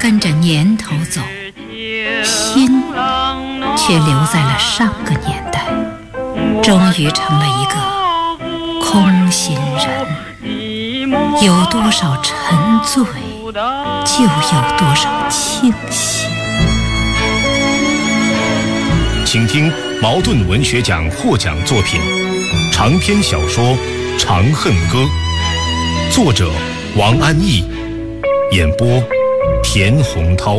跟着年头走，心却留在了上个年代，终于成了一个空心人。有多少沉醉，就有多少清醒。 请听茅盾文学奖获奖作品长篇小说《长恨歌》，作者王安忆，演播田洪涛。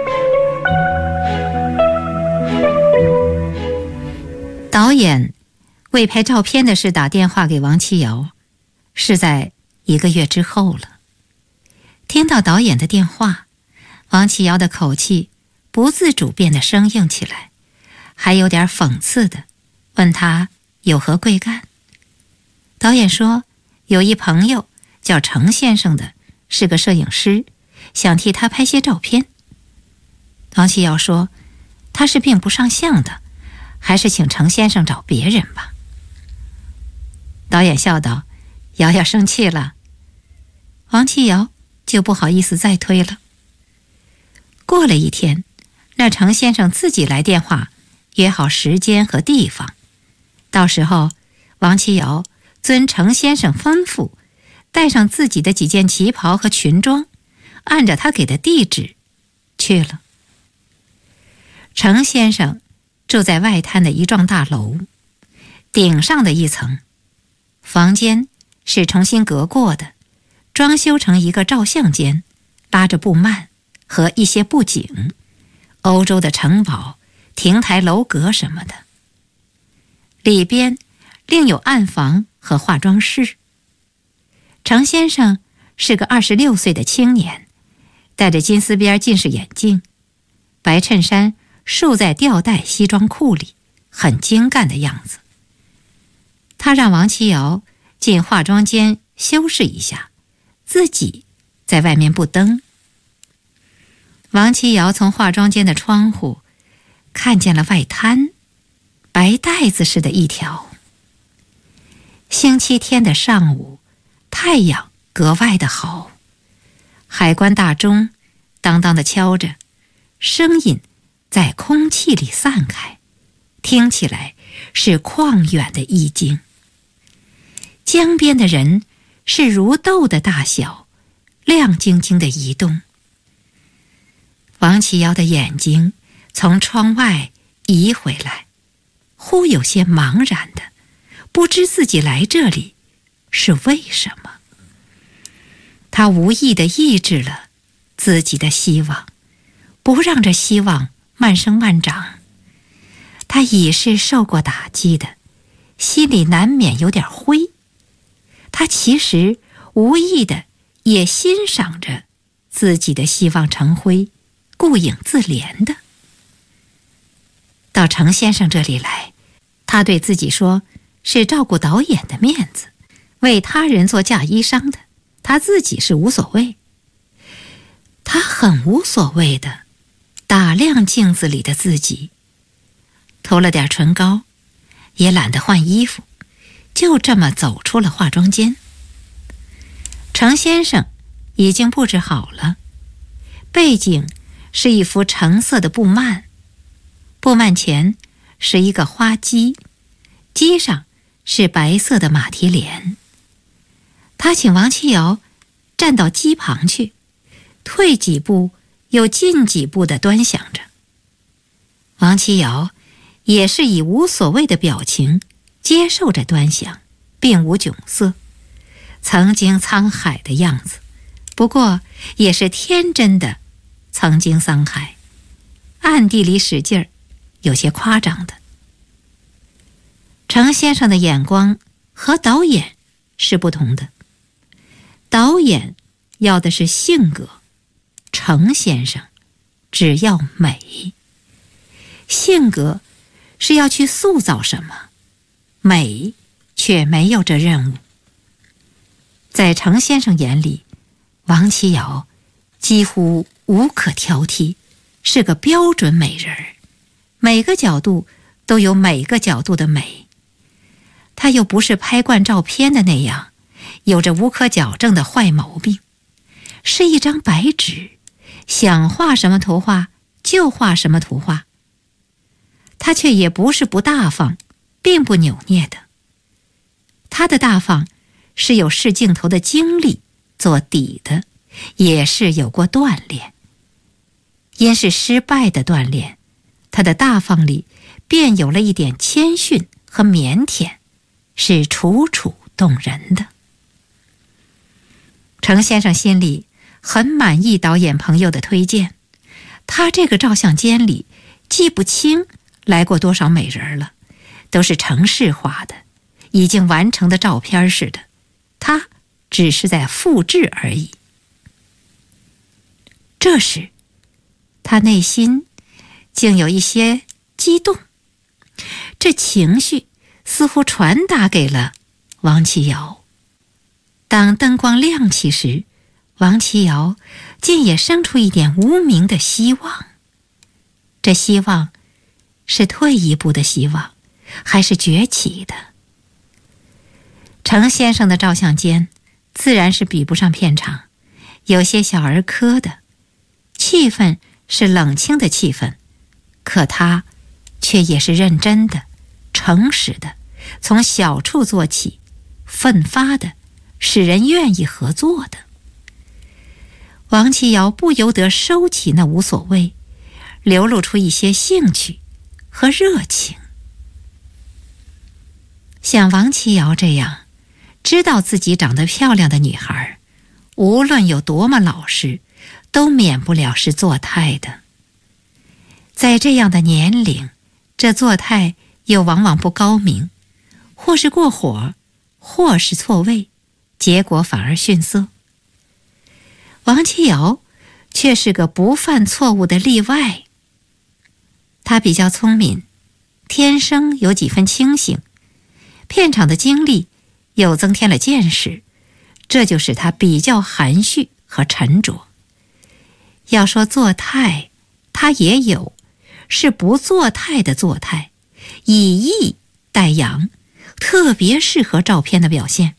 导演为拍照片的事打电话给王七瑶，是在1个月之后了。听到导演的电话，王七瑶的口气不自主变得生硬起来，还有点讽刺的问他有何贵干。导演说有一朋友叫程先生的，是个摄影师，想替他拍些照片。王七瑶说他是并不上相的，还是请程先生找别人吧。导演笑道：瑶瑶生气了。王七瑶就不好意思再推了。过了1天，那程先生自己来电话，约好时间和地方。到时候王七瑶遵程先生吩咐，带上自己的几件旗袍和裙装，按照他给的地址去了。程先生住在外滩的一幢大楼，顶上的一层，房间是重新隔过的，装修成一个照相间，拉着布幔和一些布景，欧洲的城堡、亭台楼阁什么的。里边另有暗房和化妆室。程先生是个26岁的青年，戴着金丝边近视眼镜，白衬衫束在吊带西装裤里，很精干的样子。他让王七瑶进化妆间修饰一下，自己在外面布灯。王七瑶从化妆间的窗户看见了外滩，白带子似的一条。星期天的上午，太阳格外的好，海关大钟当当地敲着，声音在空气里散开，听起来是旷远的意境。江边的人是如豆的大小，亮晶晶的移动。王七瑶的眼睛从窗外移回来，忽有些茫然的，不知自己来这里是为什么。他无意地抑制了自己的希望，不让这希望慢生慢长。他已是受过打击的，心里难免有点灰。他其实无意的也欣赏着自己的希望成灰，顾影自怜的。到程先生这里来，他对自己说是照顾导演的面子，为他人做嫁衣裳的，他自己是无所谓。他很无所谓的打量镜子里的自己，涂了点唇膏，也懒得换衣服，就这么走出了化妆间。程先生已经布置好了，背景是一幅橙色的布幔，布幔前是一个花机，机上是白色的马蹄莲。他请王七瑶站到机旁去，退几步又进几步地端详着。王七瑶也是以无所谓的表情接受着端详，并无窘色，曾经沧海的样子，不过也是天真的曾经沧海，暗地里使劲儿，有些夸张的。程先生的眼光和导演是不同的，导演要的是性格，程先生只要美。性格是要去塑造什么，美却没有这任务。在程先生眼里，王七瑶几乎无可挑剔，是个标准美人儿，每个角度都有每个角度的美。她又不是拍惯照片的那样，有着无可矫正的坏毛病，是一张白纸， 想画什么图画就画什么图画。他却也不是不大方，并不扭捏的。他的大方是有试镜头的经历做底的，也是有过锻炼。因是失败的锻炼，他的大方里便有了一点谦逊和腼腆，是楚楚动人的。程先生心里很满意导演朋友的推荐，他这个照相间里记不清来过多少美人了，都是程式化的，已经完成的照片似的，他只是在复制而已。这时他内心竟有一些激动，这情绪似乎传达给了王琦瑶。当灯光亮起时，王琦瑶竟也生出一点无名的希望。这希望是退一步的希望，还是崛起的？程先生的照相间自然是比不上片场，有些小儿科的，气氛是冷清的气氛，可他却也是认真的、诚实的，从小处做起，奋发的，使人愿意合作的。王琦瑶不由得收起那无所谓，流露出一些兴趣和热情。像王琦瑶这样知道自己长得漂亮的女孩，无论有多么老实，都免不了是作态的。在这样的年龄，这作态又往往不高明，或是过火，或是错位，结果反而逊色。王琦瑶却是个不犯错误的例外。他比较聪明，天生有几分清醒，片场的经历又增添了见识，这就使他比较含蓄和沉着。要说作态，他也有，是不作态的作态，以逸待扬，特别适合照片的表现。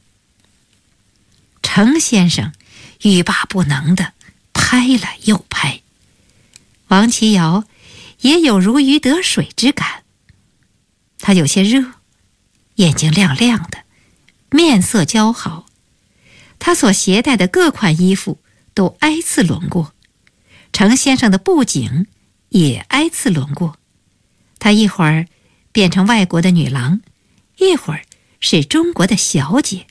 程先生欲罢不能的拍了又拍，王琦瑶也有如鱼得水之感。他有些热，眼睛亮亮的，面色姣好。他所携带的各款衣服都挨次轮过，程先生的布景也挨次轮过。他一会儿变成外国的女郎，一会儿是中国的小姐。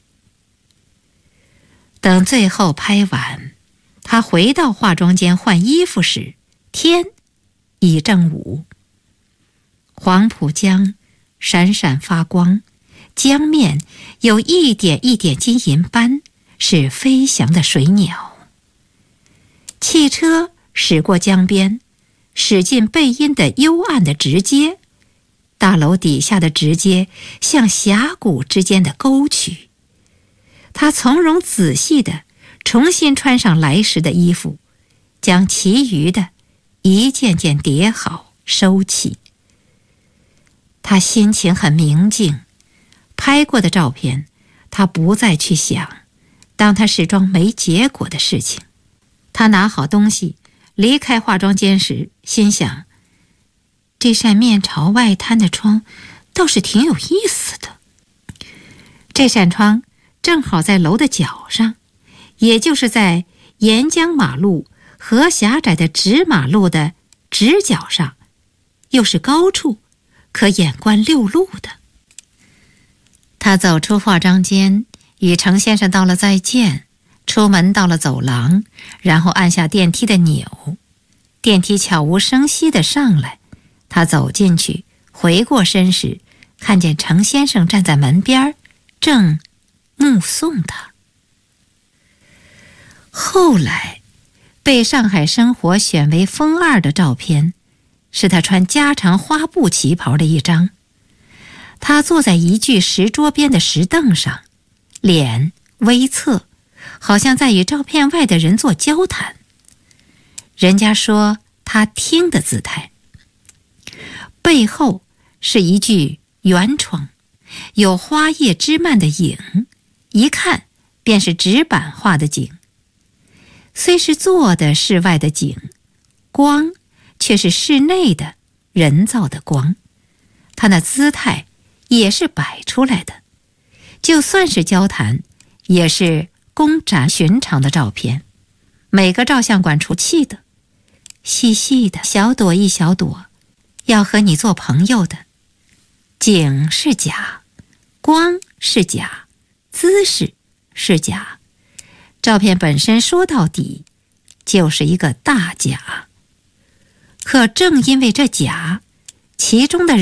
等最后拍完，他回到化妆间换衣服时，天已正午。黄浦江闪闪发光，江面有一点一点金银斑，是飞翔的水鸟。汽车驶过江边，驶进背阴的幽暗的直街，大楼底下的直街像峡谷之间的沟渠。他从容仔细地重新穿上来时的衣服，将其余的一件件叠好收起。他心情很明净，拍过的照片他不再去想当他试妆没结果的事情。他拿好东西离开化妆间时，心想，这扇面朝外滩的窗倒是挺有意思的。这扇窗正好在楼的角上，也就是在沿江马路和狭窄的直马路的直角上，又是高处，可眼观六路的。他走出化妆间，与程先生道了再见，出门到了走廊，然后按下电梯的钮，电梯悄无声息地上来。他走进去，回过身时，看见程先生站在门边，正目送他。后来被上海生活选为封2的照片，是他穿加长花布旗袍的一张。他坐在一具石桌边的石凳上，脸微侧，好像在与照片外的人做交谈。人家说他听的姿态。背后是一具圆窗，有花叶枝蔓的影，一看便是纸板画的景。 虽是做的室外的景，光却是室内的人造的光，它那姿态也是摆出来的。就算是交谈，也是公展寻常的照片，每个照相馆出气的，细细的小朵一小朵，要和你做朋友的。景是假，光是假，姿势是假，照片本身说到底就是一个大假。可正因为这假，其中的